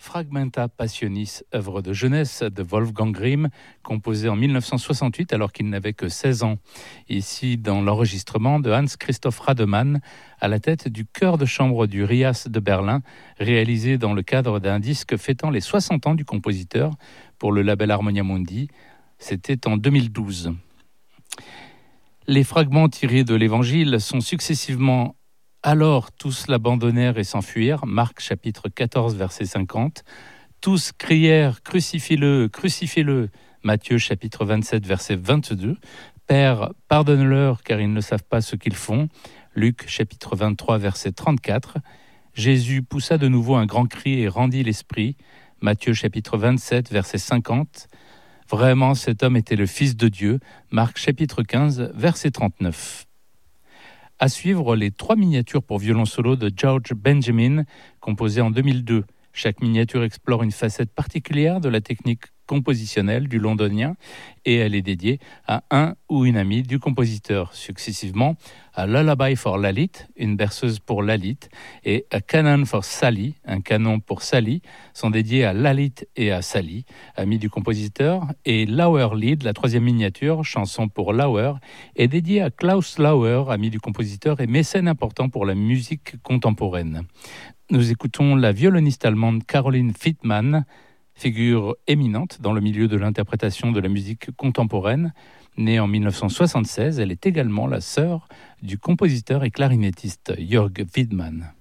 Fragmenta Passionis, œuvre de jeunesse de Wolfgang Grimm, composée en 1968 alors qu'il n'avait que 16 ans. Ici, dans l'enregistrement de Hans Christoph Rademann, à la tête du chœur de chambre du RIAS de Berlin, réalisé dans le cadre d'un disque fêtant les 60 ans du compositeur pour le label Harmonia Mundi. C'était en 2012. Les fragments tirés de l'Évangile sont successivement « Alors tous l'abandonnèrent et s'enfuirent » Marc chapitre 14 verset 50. « Tous crièrent « Crucifie-le, crucifie-le » Matthieu chapitre 27 verset 22. « Père, pardonne-leur car ils ne savent pas ce qu'ils font » Luc chapitre 23 verset 34. « Jésus poussa de nouveau un grand cri et rendit l'esprit » Matthieu chapitre 27 verset 50. « Vraiment cet homme était le Fils de Dieu » Marc chapitre 15 verset 39. À suivre les 3 miniatures pour violon solo de George Benjamin, composées en 2002. Chaque miniature explore une facette particulière de la technique compositionnelle du londonien et elle est dédiée à un ou une amie du compositeur, successivement à Lullaby for Lalit, une berceuse pour Lalit, et A Canon for Sally, un canon pour Sally, sont dédiés à Lalit et à Sally, amis du compositeur, et Lauer Lied, la 3e miniature, chanson pour Lauer, est dédiée à Klaus Lauer, ami du compositeur et mécène important pour la musique contemporaine. Nous écoutons la violoniste allemande Caroline Fittmann, figure éminente dans le milieu de l'interprétation de la musique contemporaine. Née en 1976, elle est également la sœur du compositeur et clarinettiste Jörg Widmann.